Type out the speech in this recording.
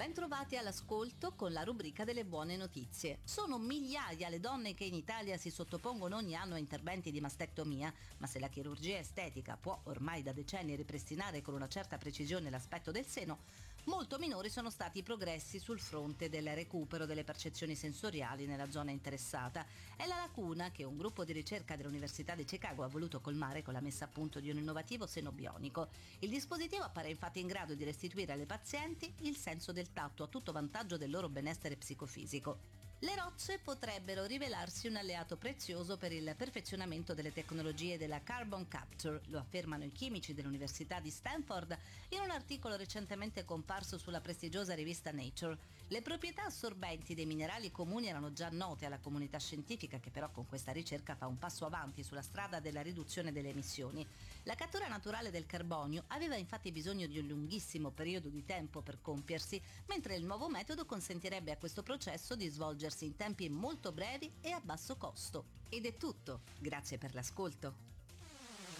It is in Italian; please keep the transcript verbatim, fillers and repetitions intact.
Bentrovati all'ascolto con la rubrica delle buone notizie. Sono migliaia le donne che in Italia si sottopongono ogni anno a interventi di mastectomia, ma se la chirurgia estetica può ormai da decenni ripristinare con una certa precisione l'aspetto del seno, molto minori sono stati i progressi sul fronte del recupero delle percezioni sensoriali nella zona interessata. È la lacuna che un gruppo di ricerca dell'Università di Chicago ha voluto colmare con la messa a punto di un innovativo seno bionico. Il dispositivo appare infatti in grado di restituire alle pazienti il senso del tatto a tutto vantaggio del loro benessere psicofisico. Le rocce potrebbero rivelarsi un alleato prezioso per il perfezionamento delle tecnologie della carbon capture, lo affermano i chimici dell'Università di Stanford in un articolo recentemente comparso sulla prestigiosa rivista Nature. Le proprietà assorbenti dei minerali comuni erano già note alla comunità scientifica, che però con questa ricerca fa un passo avanti sulla strada della riduzione delle emissioni. La cattura naturale del carbonio aveva infatti bisogno di un lunghissimo periodo di tempo per compiersi, mentre il nuovo metodo consentirebbe a questo processo di svolgersi in tempi molto brevi e a basso costo. Ed è tutto. Grazie per l'ascolto.